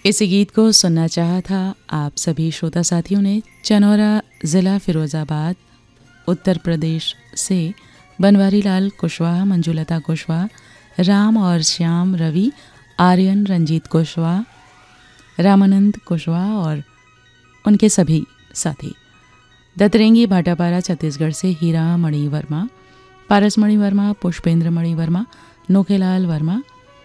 इसी गीत को सुनना चाहा था आप सभी श्रोता साथियों ने। चनौरा ज़िला फिरोज़ाबाद उत्तर प्रदेश से बनवारी लाल कुशवाहा, मंजुलता कुशवाहा, राम और श्याम, रवि, आर्यन, रंजीत कुशवाहा, रामानंद कुशवाहा और उनके सभी साथी। दतरेंगी भाटापारा छत्तीसगढ़ से हीरा मणि वर्मा, पारस मणि वर्मा, पुष्पेंद्र मणि वर्मा, नोखेलाल वर्मा।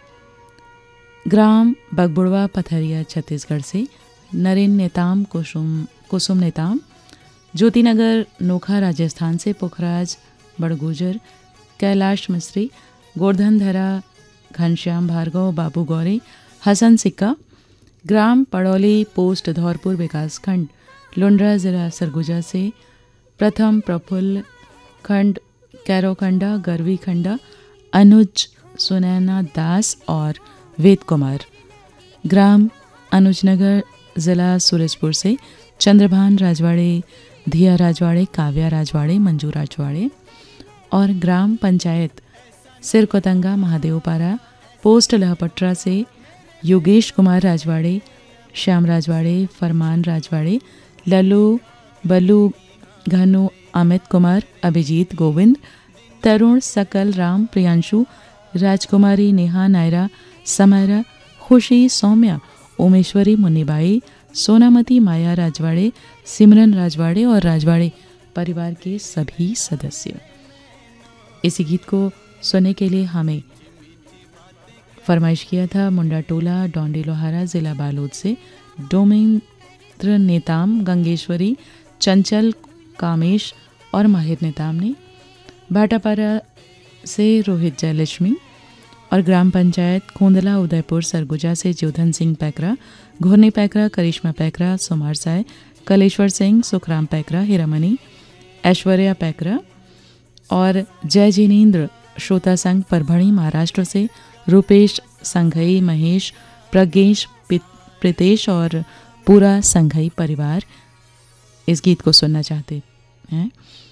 ग्राम बगबुड़वा पथरिया छत्तीसगढ़ से नरेन नेताम, कुसुम नेताम। ज्योतिनगर नोखा राजस्थान से पुखराज बड़गुजर, कैलाश मिस्त्री, गोवर्धन धरा, घनश्याम भार्गव, बाबू गौरे, हसन सिक्का। ग्राम पड़ौली पोस्ट धौरपुर विकासखंड लुंड्रा जिला सरगुजा से प्रथम प्रफुल्ल खंड कैरोखंडा, गरवी खंडा, अनुज सुनैना दास और वेद कुमार। ग्राम अनुजनगर जिला सूरजपुर से चंद्रभान राजवाड़े, धिया राजवाड़े, काव्या राजवाड़े, मंजू राजवाड़े। और ग्राम पंचायत सिरकोतंगा महादेवपारा पोस्ट लहपट्रा से योगेश कुमार राजवाड़े, श्याम राजवाड़े, फरमान राजवाड़े, लल्लू, बल्लू, घनु, अमित कुमार, अभिजीत, गोविंद, तरुण, सकल, राम, प्रियांशु, राजकुमारी, नेहा, नायरा, समयरा, खुशी, सौम्या, ओमेश्वरी, मुन्नीबाई, सोनामती, माया राजवाड़े, सिमरन राजवाड़े और राजवाड़े परिवार के सभी सदस्य। इसी गीत को सुनने के लिए हमें फरमाइश किया था मुंडा टोला, डोंडी लोहारा, जिला बालोद से डोमेंद्र नेताम, गंगेश्वरी, चंचल, कामेश और माहिर नेताम ने। भाटापारा से रोहित जयलक्ष्मी और ग्राम पंचायत खोंदला उदयपुर सरगुजा से ज्योधन सिंह पैकरा, घुरनी पैकरा, करिश्मा पैकरा, सुमार साय, कलेश्वर सिंह, सुखराम पैकरा, हीरामणि, ऐश्वर्या पैकरा। और जय जिनेन्द्र श्रोता संघ परभणी महाराष्ट्र से रूपेश संघई, महेश, प्रज्ञेश, प्रीतेश और पूरा संघई परिवार इस गीत को सुनना चाहते हैं।